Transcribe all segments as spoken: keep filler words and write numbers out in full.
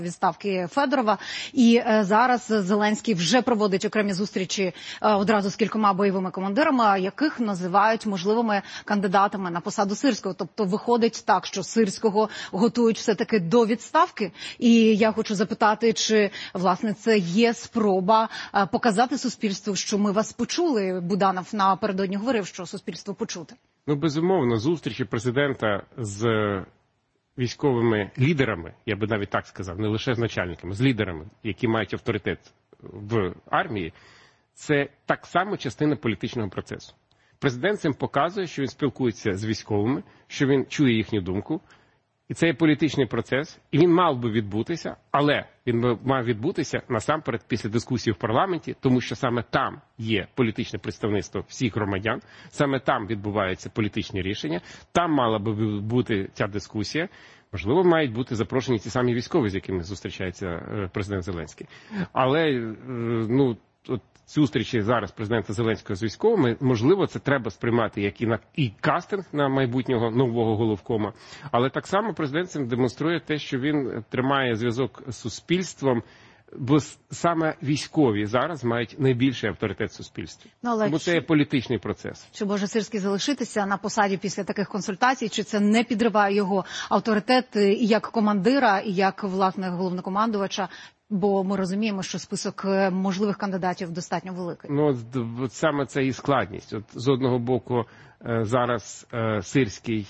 відставки Федорова. І е, зараз Зеленський вже проводить окремі зустрічі е, одразу з кількома бойовими командирами, яких називають можливими кандидатами на посаду Сирського. Тобто виходить так, що Сирського готують все-таки до відставки. І я хочу запитати, чи, власне, це є спроба е, показати суспільству, що ми вас почули. Буданов напередодні говорив, що суспільство почуте. Ну, безумовно, зустрічі президента з військовими лідерами, я би навіть так сказав, не лише з начальниками, з лідерами, які мають авторитет в армії, це так само частина політичного процесу. Президент цим показує, що він спілкується з військовими, що він чує їхню думку, і це є політичний процес, і він мав би відбутися, але він мав відбутися насамперед після дискусії в парламенті, тому що саме там є політичне представництво всіх громадян, саме там відбуваються політичні рішення, там мала би бути ця дискусія. Можливо, мають бути запрошені ті самі військові, з якими зустрічається президент Зеленський. Але, ну, от зустрічі зараз президента Зеленського з військовими, можливо, це треба сприймати як і, на, і кастинг на майбутнього нового головкома, але так само президент цим демонструє те, що він тримає зв'язок з суспільством, бо саме військові зараз мають найбільший авторитет в суспільстві. Ну, але Тому чи... це є політичний процес. Чи може Сирський залишитися на посаді після таких консультацій, чи це не підриває його авторитет і як командира, і як, власне, головнокомандувача? Бо ми розуміємо, що список можливих кандидатів достатньо великий. Ну, от, от саме це і складність. От з одного боку, зараз Сирський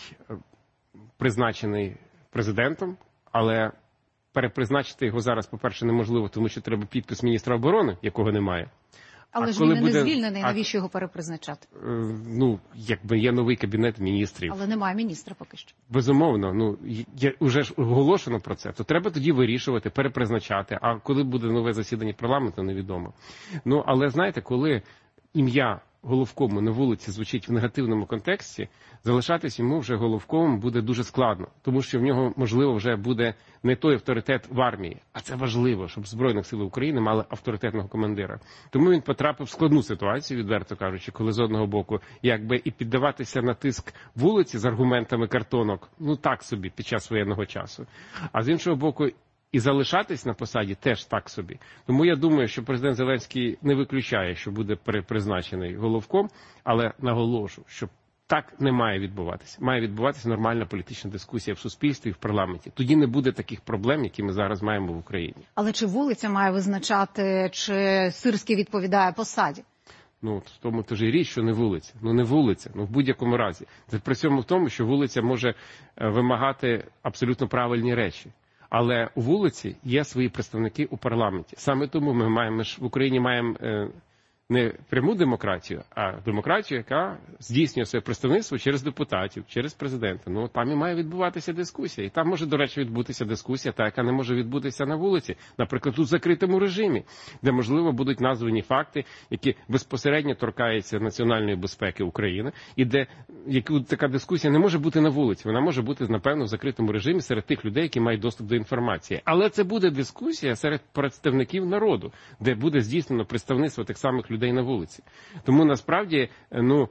призначений президентом, але перепризначити його зараз, по-перше, неможливо, тому що треба підпис міністра оборони, якого немає. Але а ж він буде... не звільнений, навіщо його перепризначати? Ну, якби є новий кабінет міністрів. Але немає міністра поки що. Безумовно, ну, є, вже ж оголошено про це, то треба тоді вирішувати, перепризначати, а коли буде нове засідання парламенту, невідомо. Ну, але знаєте, коли ім'я головкому на вулиці звучить в негативному контексті, залишатись йому вже головкомом буде дуже складно, тому що в нього, можливо, вже буде не той авторитет в армії, а це важливо, щоб Збройних сил України мали авторитетного командира. Тому він потрапив в складну ситуацію, відверто кажучи, коли з одного боку, якби і піддаватися на тиск вулиці з аргументами картонок, ну так собі, під час воєнного часу, а з іншого боку, і залишатись на посаді теж так собі. Тому я думаю, що президент Зеленський не виключає, що буде перепризначений головком, але наголошу, що так не має відбуватися. Має відбуватися нормальна політична дискусія в суспільстві і в парламенті. Тоді не буде таких проблем, які ми зараз маємо в Україні. Але чи вулиця має визначати, чи Сирський відповідає посаді? Ну, в тому то ж і річ, що не вулиця. Ну, не вулиця, ну, в будь-якому разі. Це при цьому в тому, що вулиця може вимагати абсолютно правильні речі. Але у вулиці є свої представники у парламенті. Саме тому ми маємо в Україні маємо е, не пряму демократію, а демократію, яка здійснює своє представництво через депутатів, через президента. Ну, там і має відбуватися дискусія. І там може, до речі, відбутися дискусія, та, яка не може відбутися на вулиці. Наприклад, у закритому режимі, де, можливо, будуть названі факти, які безпосередньо торкаються національної безпеки України, і де яку, така дискусія не може бути на вулиці. Вона може бути, напевно, в закритому режимі серед тих людей, які мають доступ до інформації. Але це буде дискусія серед представників народу, де буде здійснено представництво тих самих людей на вулиці. Тому насправді, ну,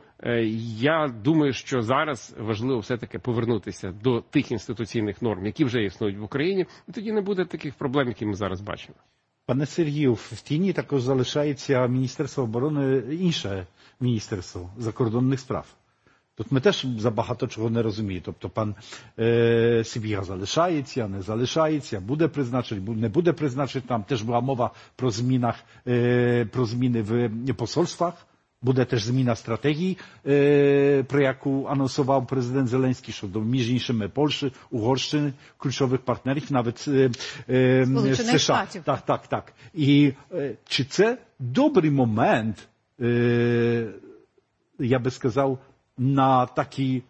я думаю, що зараз важливо все-таки повернутися до тих інституційних норм, які вже існують в Україні, і тоді не буде таких проблем, які ми зараз бачимо. Пане Сергію, в тіні також залишається Міністерство оборони, інше Міністерство закордонних справ. Тут ми теж забагато чого не розуміємо. Тобто пан е, Сибіга залишається, не залишається, буде призначений, не буде призначений. Там теж була мова про змінах, е, про зміни в посольствах. Буде теж зміна стратегії, е, про яку анонсував президент Зеленський щодо, між іншими, Польщі, Угорщини, ключових партнерів, навіть е, е, США. Так, так, так. І е, чи це добрий момент, е, я би сказав, на такі,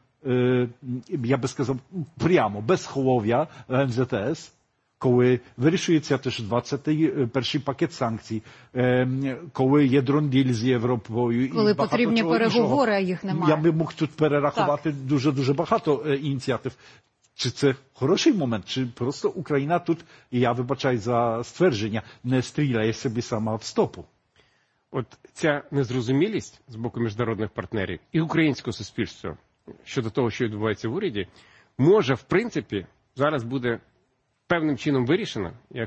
я би сказав, прямо, без холов'я ем зет ес, коли вирішується теж двадцятий перший пакет санкцій, коли є дронділь з Європою. Коли і потрібні переговори, а їх немає. Я би мог тут перерахувати дуже-дуже багато ініціатив. Чи це хороший момент, чи просто Україна тут, і я вибачаю за ствердження, не стріляє собі сама в стопу? От ця незрозумілість з боку міжнародних партнерів і українського суспільства щодо того, що відбувається в уряді, може, в принципі, зараз буде певним чином вирішена,